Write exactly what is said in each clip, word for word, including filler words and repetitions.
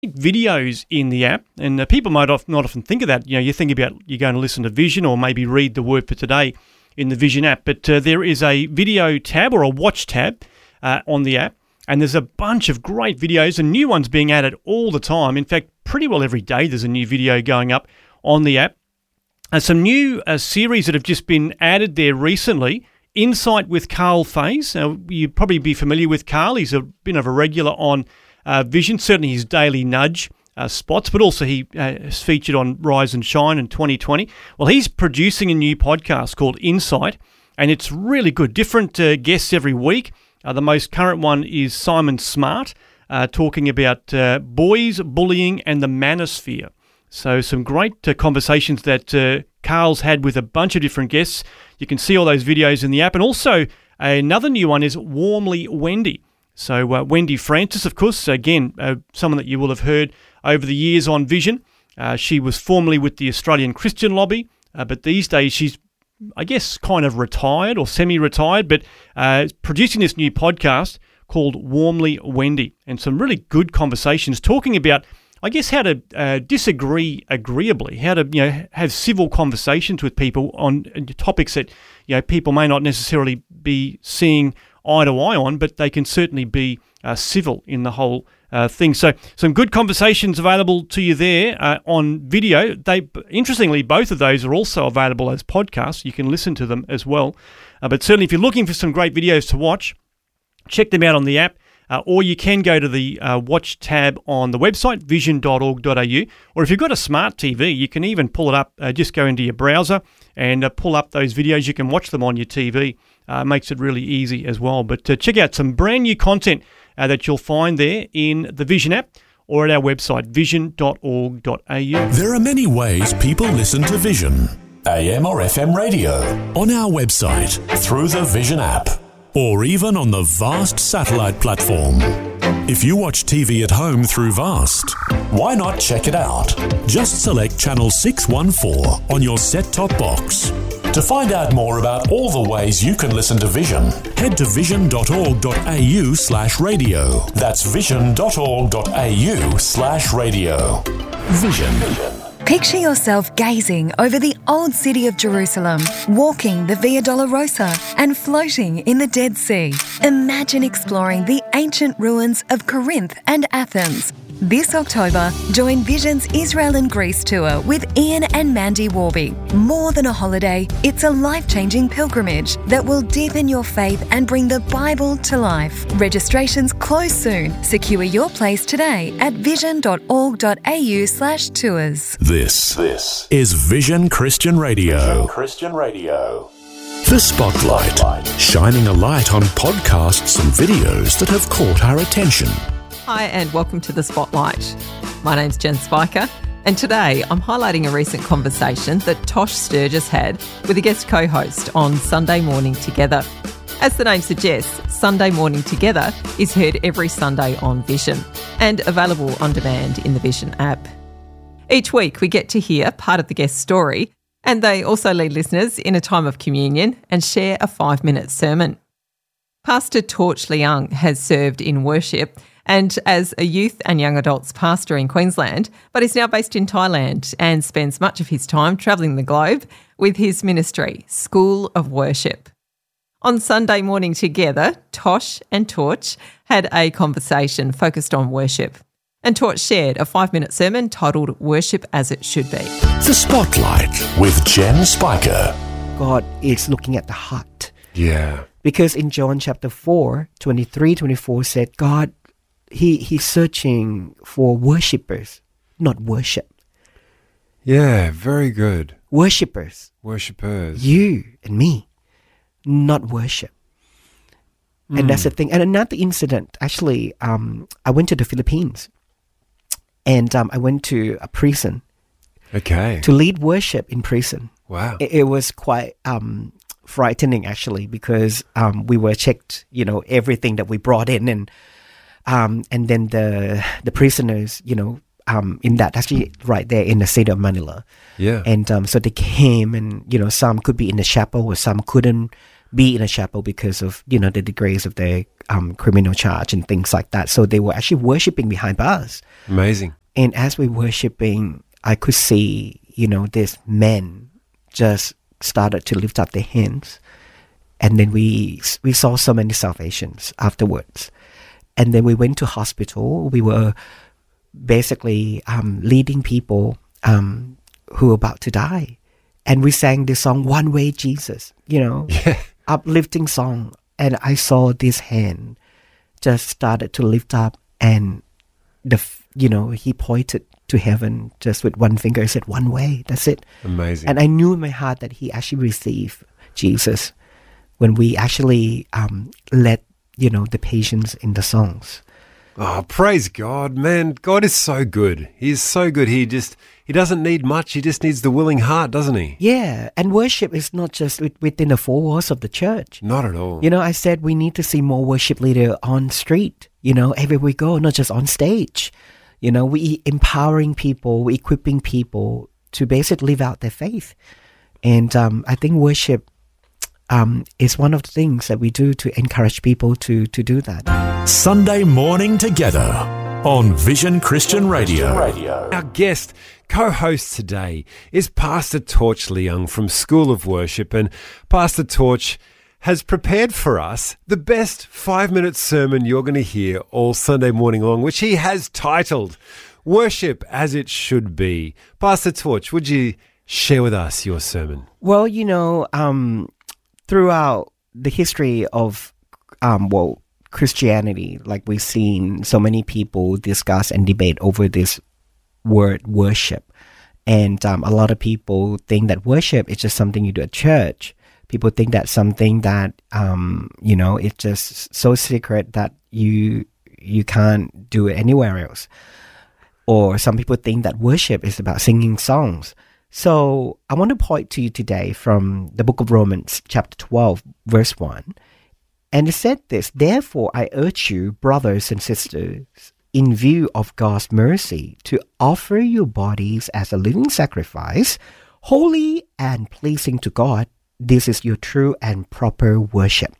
videos in the app, and uh, people might not often think of that. You know, you think about you're going to listen to Vision or maybe read the Word for Today in the Vision app, but uh, there is a video tab or a watch tab uh, on the app, and there's a bunch of great videos and new ones being added all the time. In fact, pretty well every day there's a new video going up on the app. Uh, some new uh, series that have just been added there recently. Insight with Carl Faze. Uh, you'd probably be familiar with Carl. He's a, been of a regular on uh, Vision, certainly his daily nudge uh, spots, but also he uh, is featured on Rise and Shine in twenty twenty. Well, he's producing a new podcast called Insight, and it's really good. Different uh, guests every week. Uh, the most current one is Simon Smart, uh, talking about uh, boys, bullying, and the manosphere. So some great uh, conversations that uh, Carl's had with a bunch of different guests. You can see all those videos in the app. And also another new one is Warmly Wendy. So uh, Wendy Francis, of course, again, uh, someone that you will have heard over the years on Vision. Uh, she was formerly with the Australian Christian Lobby, uh, but these days she's, I guess, kind of retired or semi-retired, but uh, producing this new podcast called Warmly Wendy, and some really good conversations talking about, I guess, how to uh, disagree agreeably, how to you know have civil conversations with people on topics that you know people may not necessarily be seeing eye to eye on, but they can certainly be uh, civil in the whole uh, thing. So some good conversations available to you there uh, on video. They interestingly, both of those are also available as podcasts. You can listen to them as well. Uh, but certainly, if you're looking for some great videos to watch, check them out on the app. Uh, or you can go to the uh, watch tab on the website, vision dot org dot a u. Or if you've got a smart T V, you can even pull it up, uh, just go into your browser and uh, pull up those videos. You can watch them on your T V. Uh, makes it really easy as well. But uh, check out some brand new content uh, that you'll find there in the Vision app or at our website, vision dot org dot a u. There are many ways people listen to Vision. A M or F M radio, on our website, through the Vision app, or even on the Vast satellite platform. If you watch T V at home through Vast, why not check it out? Just select channel six one four on your set-top box. To find out more about all the ways you can listen to Vision, head to vision dot org dot a u slash radio. That's vision dot org dot a u slash radio. Vision. Picture yourself gazing over the old city of Jerusalem, walking the Via Dolorosa and floating in the Dead Sea. Imagine exploring the ancient ruins of Corinth and Athens. This October, join Vision's Israel and Greece tour with Ian and Mandy Warby. More than a holiday, it's a life-changing pilgrimage that will deepen your faith and bring the Bible to life. Registrations close soon. Secure your place today at vision dot org dot a u slash tours. This, this is Vision Christian Radio. Vision Christian Radio. The Spotlight, shining a light on podcasts and videos that have caught our attention. Hi and welcome to The Spotlight. My name's Jen Spiker, and today I'm highlighting a recent conversation that Tosh Sturgis had with a guest co-host on Sunday Morning Together. As the name suggests, Sunday Morning Together is heard every Sunday on Vision and available on demand in the Vision app. Each week we get to hear part of the guest's story, and they also lead listeners in a time of communion and share a five-minute sermon. Pastor Torch Leung has served in worship and as a youth and young adults pastor in Queensland, but is now based in Thailand and spends much of his time travelling the globe with his ministry, School of Worship. On Sunday Morning Together, Tosh and Torch had a conversation focused on worship, and Torch shared a five-minute sermon titled Worship as It Should Be. The Spotlight with Jen Spiker. God is looking at the heart. Yeah. Because in John chapter four, twenty-three, twenty-four said, God, he He's searching for worshippers, not worship. Yeah, very good. Worshippers. Worshippers. You and me, not worship. Mm. And that's the thing. And another incident, actually, um, I went to the Philippines and um, I went to a prison. Okay. To lead worship in prison. Wow. It, it was quite um, frightening, actually, because um, we were checked, you know, everything that we brought in, and um, and then the the prisoners, you know, um, in that actually right there in the city of Manila. Yeah. And um, so they came, and you know, some could be in the chapel, or some couldn't be in a chapel because of, you know, the degrees of their um, criminal charge and things like that. So they were actually worshiping behind bars. Amazing. And as we worshiping, I could see, you know, these men just started to lift up their hands. And then we we saw so many salvations afterwards. And then we went to hospital. We were basically um, leading people um, who were about to die. And we sang this song, One Way Jesus, you know, Yeah. uplifting song. And I saw this hand just started to lift up, and the f- you know, he pointed to heaven just with one finger and said, one way, that's it. Amazing. And I knew in my heart that he actually received Jesus when we actually um, led, you know, the patients in the songs. Oh, praise God, man. God is so good. He is so good. He just, he doesn't need much. He just needs the willing heart, doesn't he? Yeah, and worship is not just with, within the four walls of the church. Not at all. You know, I said we need to see more worship leader on street, you know, everywhere we go, not just on stage. You know, we empowering people, we equipping people to basically live out their faith. And um, I think worship um, is one of the things that we do to encourage people to, to do that. Sunday morning together on Vision Christian Radio. Our guest, co-host today is Pastor Torch Leung from School of Worship, and Pastor Torch has prepared for us the best five-minute sermon you're going to hear all Sunday morning long, which he has titled Worship as It Should Be. Pastor Torch, would you share with us your sermon? Well, you know, um, throughout the history of, um, well, Christianity, like we've seen so many people discuss and debate over this word worship. And um, a lot of people think that worship is just something you do at church. People think that's something that, um, you know, it's just so secret that you you can't do it anywhere else. Or some people think that worship is about singing songs. So I want to point to you today from the book of Romans, chapter twelve, verse one. And it said this, therefore I urge you, brothers and sisters, in view of God's mercy, to offer your bodies as a living sacrifice, holy and pleasing to God. This is your true and proper worship.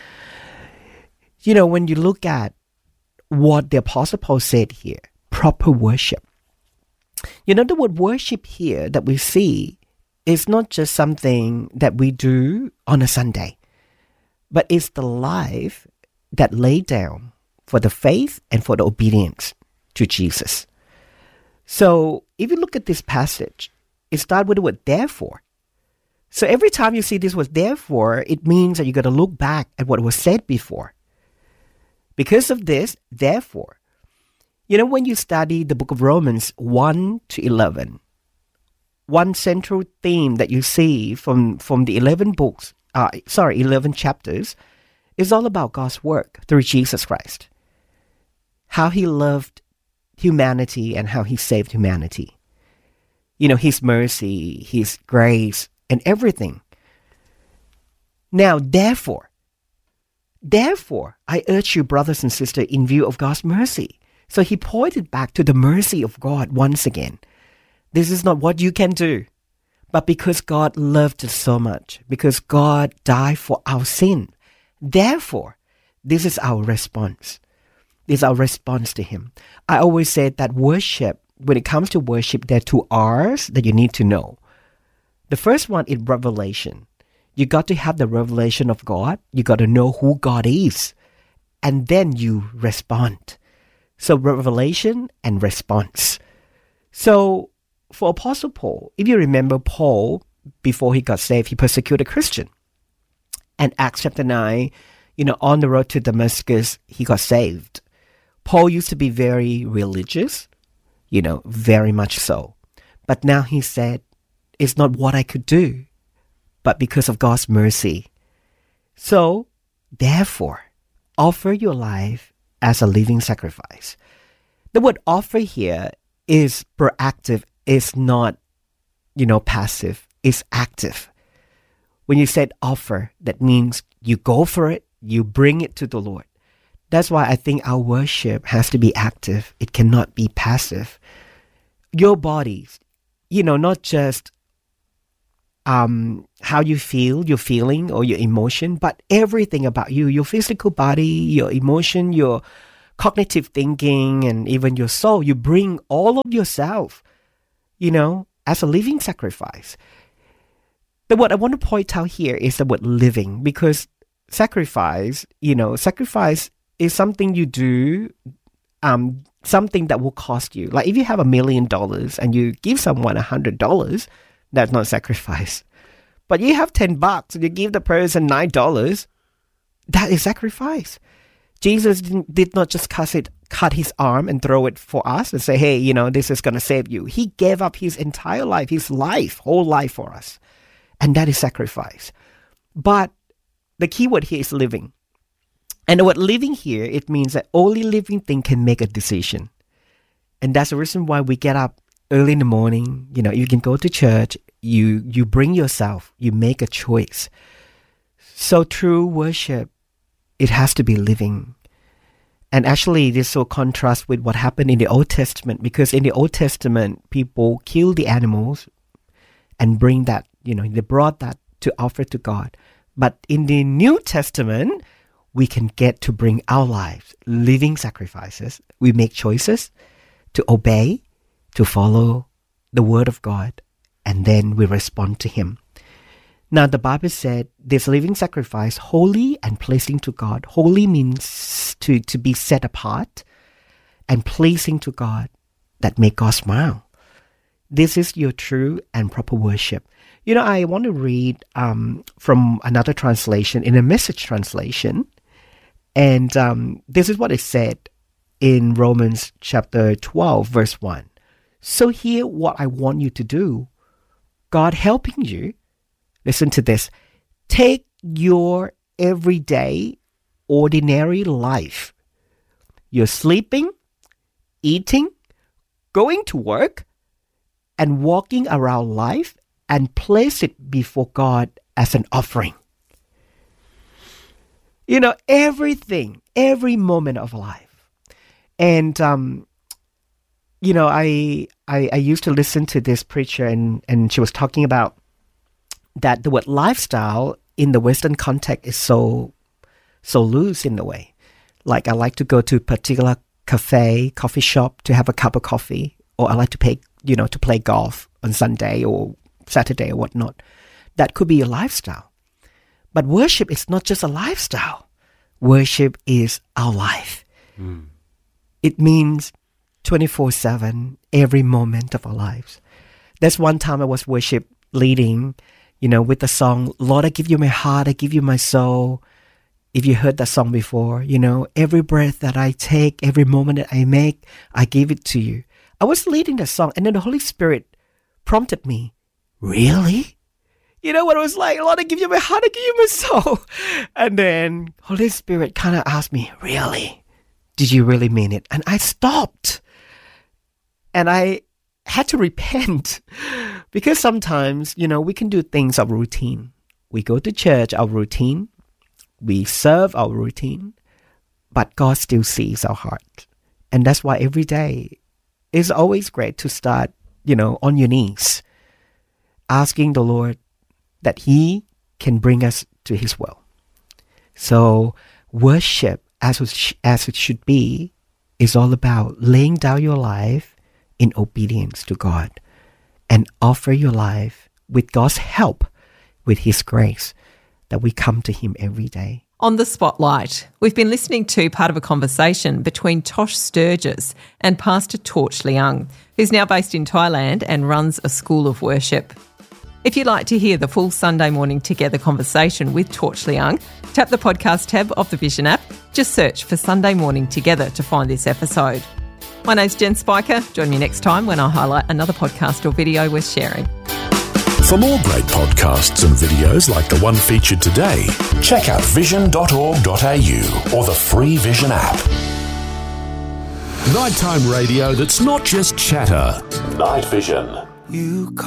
You know, when you look at what the Apostle Paul said here, proper worship. You know, the word worship here that we see is not just something that we do on a Sunday, but it's the life that laid down for the faith and for the obedience to Jesus. So if you look at this passage, it starts with the word therefore. So every time you see this word therefore, it means that you got to look back at what was said before. Because of this, therefore, you know, when you study the book of Romans one to eleven, one central theme that you see from, from the eleven books, uh, sorry, eleven chapters, is all about God's work through Jesus Christ. How he loved humanity and how he saved humanity. You know, his mercy, his grace, and everything. Now, therefore, therefore, I urge you, brothers and sisters, in view of God's mercy. So he pointed back to the mercy of God once again. This is not what you can do, but because God loved us so much, because God died for our sin. Therefore, this is our response. This is our response to him. I always said that worship, when it comes to worship, there are two R's that you need to know. The first one is revelation. You got to have the revelation of God. You got to know who God is. And then you respond. So revelation and response. So for Apostle Paul, if you remember Paul, before he got saved, he persecuted Christians. And Acts chapter nine, you know, on the road to Damascus, he got saved. Paul used to be very religious, you know, very much so. But now he said, it's not what I could do, but because of God's mercy. So, therefore, offer your life as a living sacrifice. The word offer here is proactive. It's not, you know, passive. It's active. When you said offer, that means you go for it, you bring it to the Lord. That's why I think our worship has to be active. It cannot be passive. Your bodies, you know, not just um, how you feel, your feeling or your emotion, but everything about you, your physical body, your emotion, your cognitive thinking, and even your soul, you bring all of yourself, you know, as a living sacrifice. The word I want to point out here is the word living, because sacrifice, you know, sacrifice is something you do, um, something that will cost you. Like if you have a million dollars and you give someone a hundred dollars, that's not sacrifice. But you have ten bucks and you give the person nine dollars, that is sacrifice. Jesus didn't, did not just cut it, cut his arm and throw it for us and say, hey, you know, this is going to save you. He gave up his entire life, his life, whole life for us. And that is sacrifice. But the key word here is living. And the word living here, it means that only living thing can make a decision. And that's the reason why we get up early in the morning. You know, you can go to church, you you bring yourself, you make a choice. So true worship, it has to be living. And actually, this so contrasts with what happened in the Old Testament, because in the Old Testament, people kill the animals and bring that, you know, they brought that to offer to God. But in the New Testament, we can get to bring our lives, living sacrifices. We make choices to obey, to follow the word of God, and then we respond to him. Now, the Bible said this living sacrifice, holy and pleasing to God. Holy means to, to be set apart, and pleasing to God, that make God smile. This is your true and proper worship. You know, I want to read um, from another translation, in a Message translation. And um, this is what it said in Romans chapter twelve, verse one. So here, what I want you to do, God helping you, listen to this. Take your everyday, ordinary life. You're sleeping, eating, going to work, and walking around life, and place it before God as an offering. You know, everything, every moment of life. And, um, you know, I, I I used to listen to this preacher, and, and she was talking about that the word lifestyle in the Western context is so, so loose in a way. Like I like to go to a particular cafe, coffee shop to have a cup of coffee, or I like to pay, you know, to play golf on Sunday or Saturday or whatnot. That could be your lifestyle. But worship is not just a lifestyle. Worship is our life. Mm. It means twenty-four seven, every moment of our lives. There's one time I was worship leading, you know, with the song, Lord, I give you my heart, I give you my soul. If you heard that song before, you know, every breath that I take, every moment that I make, I give it to you. I was leading the song, and then the Holy Spirit prompted me, really? You know what it was like? Lord, I give you my heart, I give you my soul. And then Holy Spirit kind of asked me, really? Did you really mean it? And I stopped. And I had to repent. Because sometimes, you know, we can do things of routine. We go to church, our routine. We serve our routine. But God still sees our heart. And that's why every day it's always great to start, you know, on your knees, asking the Lord that he can bring us to his will. So worship, as it, sh- as it should be, is all about laying down your life in obedience to God and offer your life with God's help, with his grace, that we come to him every day. On the Spotlight, we've been listening to part of a conversation between Tosh Sturgis and Pastor Torch Leung, who's now based in Thailand and runs a school of worship. If you'd like to hear the full Sunday Morning Together conversation with Torch Leung, tap the podcast tab of the Vision app. Just search for Sunday Morning Together to find this episode. My name's Jen Spiker. Join me next time when I highlight another podcast or video worth sharing. For more great podcasts and videos like the one featured today, check out vision dot org dot a u or the free Vision app. Nighttime radio that's not just chatter. Night Vision. You